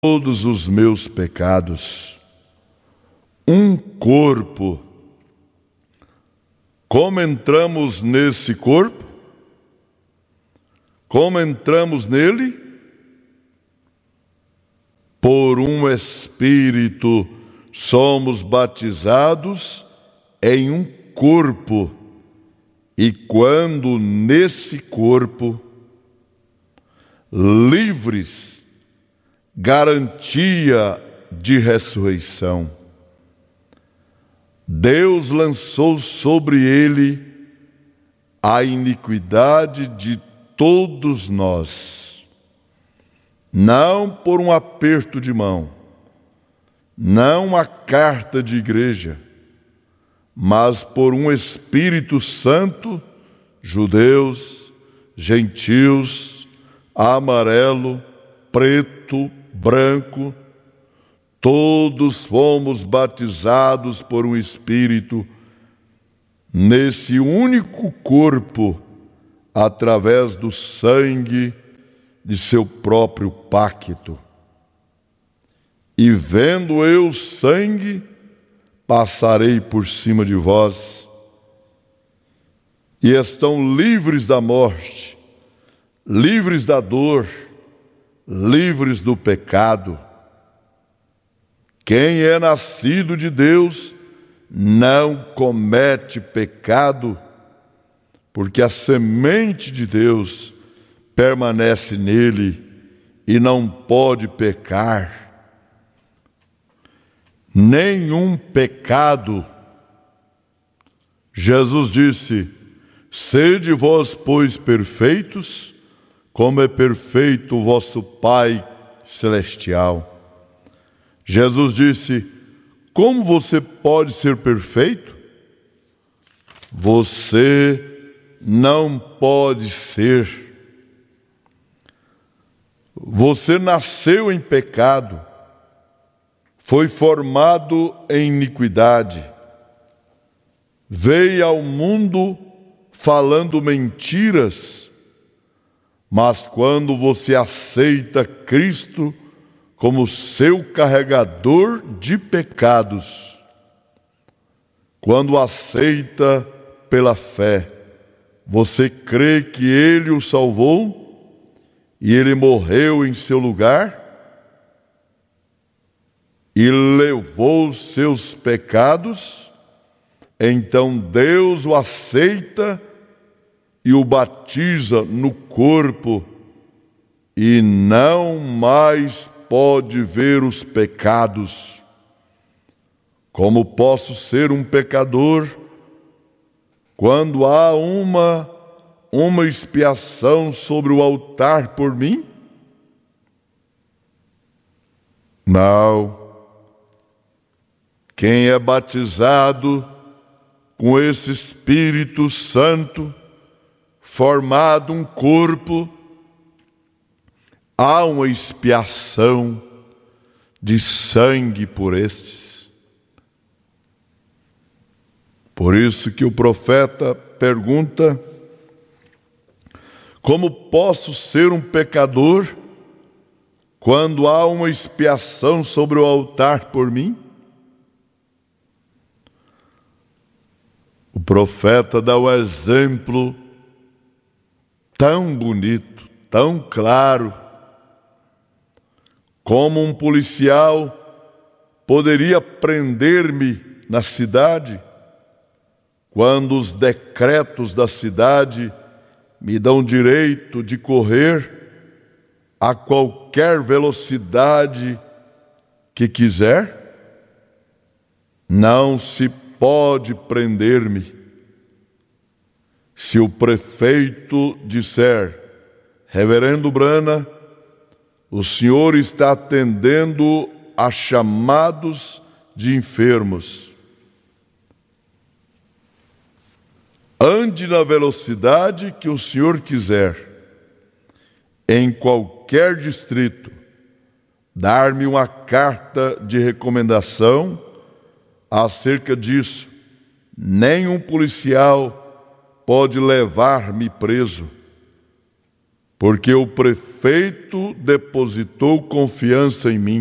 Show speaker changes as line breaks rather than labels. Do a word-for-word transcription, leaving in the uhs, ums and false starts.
todos os meus pecados. Um corpo. Como entramos nesse corpo? Como entramos nele? Por um Espírito somos batizados em um corpo, e quando nesse corpo, livres, garantia de ressurreição, Deus lançou sobre ele a iniquidade de todos nós, não por um aperto de mão, não uma carta de igreja, mas por um Espírito Santo, judeus, gentios, amarelo, preto, branco, todos fomos batizados por um Espírito nesse único corpo, através do sangue de seu próprio pacto. E vendo eu o sangue, passarei por cima de vós, e estão livres da morte, livres da dor, livres do pecado. Quem é nascido de Deus não comete pecado, porque a semente de Deus permanece nele e não pode pecar. Nenhum pecado. Jesus disse: sede vós, pois, perfeitos, como é perfeito o vosso Pai celestial. Jesus disse: como você pode ser perfeito? Você não pode ser. Você nasceu em pecado, foi formado em iniquidade, veio ao mundo falando mentiras, mas quando você aceita Cristo como seu carregador de pecados, quando aceita pela fé, você crê que Ele o salvou e Ele morreu em seu lugar e levou os seus pecados, então Deus o aceita e o batiza no corpo, e não mais pode ver os pecados. Como posso ser um pecador quando há uma, uma expiação sobre o altar por mim? Não. Quem é batizado com esse Espírito Santo, formado um corpo, há uma expiação de sangue por estes. Por isso que o profeta pergunta: como posso ser um pecador quando há uma expiação sobre o altar por mim? O profeta dá o exemplo tão bonito, tão claro, como um policial poderia prender-me na cidade, quando os decretos da cidade me dão direito de correr a qualquer velocidade que quiser. Não se pode prender-me. Se o prefeito disser: reverendo Brana, o senhor está atendendo a chamados de enfermos, ande na velocidade que o senhor quiser, em qualquer distrito, dar-me uma carta de recomendação acerca disso. Nenhum policial pode levar-me preso, porque o prefeito depositou confiança em mim.